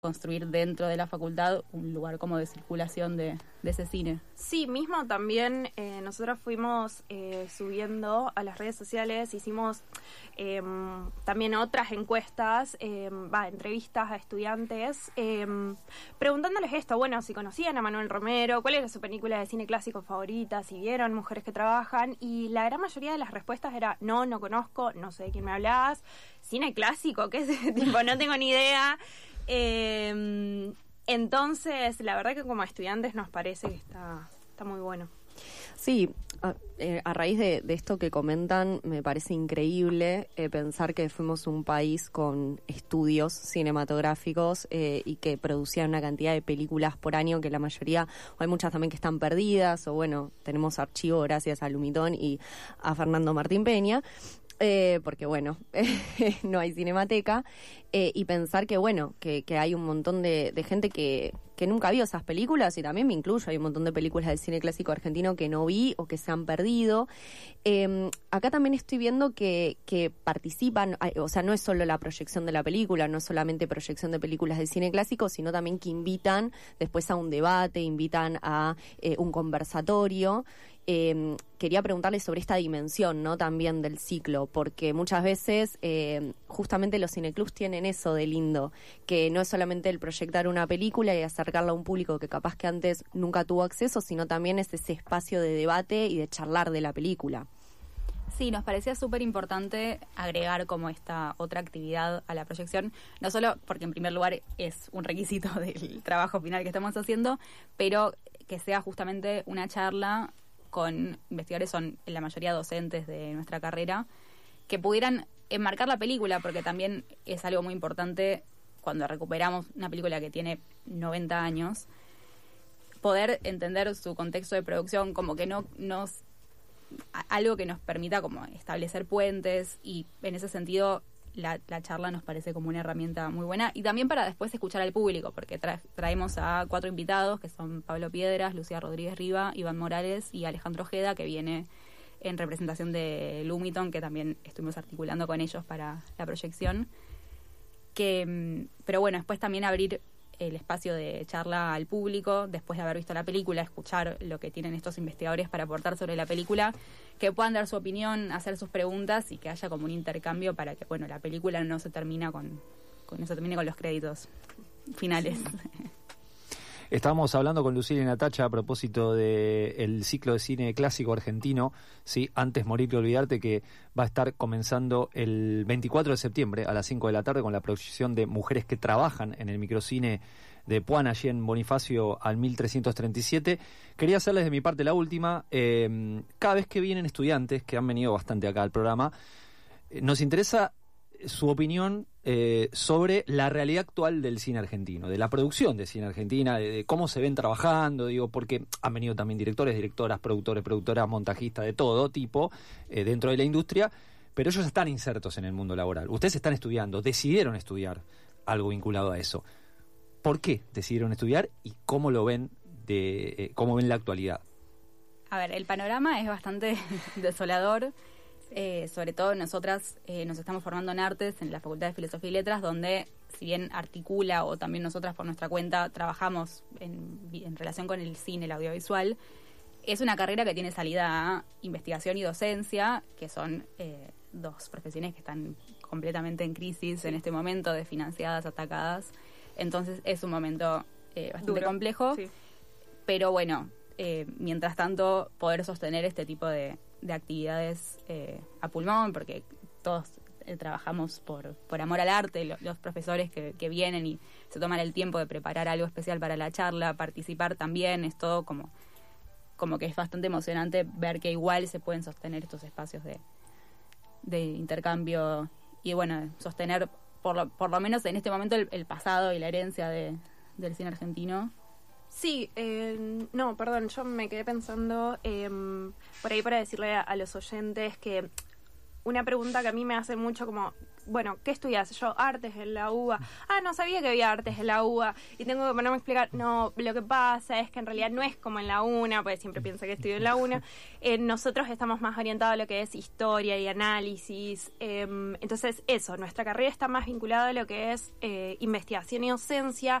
construir dentro de la facultad un lugar como de circulación de ese cine. Sí, mismo también nosotros fuimos subiendo a las redes sociales, hicimos también otras encuestas, entrevistas a estudiantes, preguntándoles esto, bueno, si conocían a Manuel Romero, cuál era su película de cine clásico favorita, si vieron Mujeres que Trabajan, y la gran mayoría de las respuestas era, no conozco, no sé de quién me hablas, cine clásico, ¿qué es? Tipo, no tengo ni idea. Entonces, la verdad que como estudiantes nos parece que está muy bueno. Sí, a raíz de esto que comentan, me parece increíble pensar que fuimos un país con estudios cinematográficos y que producían una cantidad de películas por año que la mayoría, o hay muchas también que están perdidas, o bueno, tenemos archivo gracias a Lumitón y a Fernando Martín Peña. Porque bueno, no hay cinemateca, y pensar que bueno, que hay un montón de gente que nunca vio esas películas, y también me incluyo, hay un montón de películas del cine clásico argentino que no vi o que se han perdido. Acá también estoy viendo que participan, o sea, no es solo la proyección de la película, no es solamente proyección de películas del cine clásico, sino también que invitan después a un debate, invitan a un conversatorio. Quería preguntarles sobre esta dimensión, ¿no? También del ciclo, porque muchas veces justamente los cineclubs tienen eso de lindo, que no es solamente el proyectar una película y acercarla a un público que capaz que antes nunca tuvo acceso, sino también es ese espacio de debate y de charlar de la película. Sí, nos parecía súper importante agregar como esta otra actividad a la proyección, no solo porque en primer lugar es un requisito del trabajo final que estamos haciendo, pero que sea justamente una charla con investigadores, son en la mayoría docentes de nuestra carrera, que pudieran enmarcar la película, porque también es algo muy importante cuando recuperamos una película que tiene 90 años, poder entender su contexto de producción, como que algo que nos permita como establecer puentes, y en ese sentido la charla nos parece como una herramienta muy buena, y también para después escuchar al público, porque traemos a 4 invitados, que son Pablo Piedras, Lucía Rodríguez Riva, Iván Morales y Alejandro Ojeda, que viene en representación de Lumiton, que también estuvimos articulando con ellos para la proyección. Pero bueno, después también abrir el espacio de charla al público, después de haber visto la película, escuchar lo que tienen estos investigadores para aportar sobre la película, que puedan dar su opinión, hacer sus preguntas y que haya como un intercambio para que, bueno, la película no se termine con los créditos finales. Sí. Estábamos hablando con Lucila y Natacha a propósito del ciclo de cine clásico argentino, ¿sí? Antes morir que olvidarte, que va a estar comenzando el 24 de septiembre a las 5 de la tarde con la proyección de Mujeres que Trabajan en el microcine de Puan, allí en Bonifacio al 1337. Quería hacerles de mi parte la última. Cada vez que vienen estudiantes, que han venido bastante acá al programa, nos interesa su opinión sobre la realidad actual del cine argentino, de la producción de cine argentina, de cómo se ven trabajando, digo, porque han venido también directores, directoras, productores, productoras, montajistas de todo tipo dentro de la industria, pero ellos están insertos en el mundo laboral. Ustedes están estudiando, decidieron estudiar algo vinculado a eso. ¿Por qué decidieron estudiar y cómo lo ven cómo ven la actualidad? A ver, el panorama es bastante desolador. Sobre todo nosotras nos estamos formando en artes en la Facultad de Filosofía y Letras, donde si bien articula, o también nosotras por nuestra cuenta trabajamos en relación con el cine, el audiovisual, es una carrera que tiene salida a investigación y docencia, que son dos profesiones que están completamente en crisis en este momento, desfinanciadas, atacadas. Entonces es un momento bastante duro, complejo, sí. Pero bueno, mientras tanto poder sostener este tipo de actividades a pulmón, porque todos trabajamos por amor al arte, los profesores que vienen y se toman el tiempo de preparar algo especial para la charla, participar también, es todo como que es bastante emocionante ver que igual se pueden sostener estos espacios de intercambio y bueno, sostener por lo menos en este momento el pasado y la herencia del cine argentino. Sí, no, perdón, yo me quedé pensando por ahí para decirle a los oyentes que una pregunta que a mí me hace mucho como bueno, ¿qué estudias? Yo, artes en la UBA. No sabía que había artes en la UBA. Y tengo que ponerme a explicar, no, lo que pasa es que en realidad no es como en la UNA, porque siempre pienso que estudio en la UNA. Nosotros estamos más orientados a lo que es historia y análisis. Entonces, eso, nuestra carrera está más vinculada a lo que es investigación y docencia.